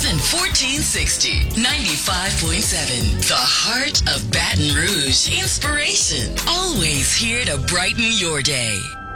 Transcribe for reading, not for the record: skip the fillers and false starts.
and 1460, 95.7. The heart of Baton Rouge. Inspiration. Always here to brighten your day.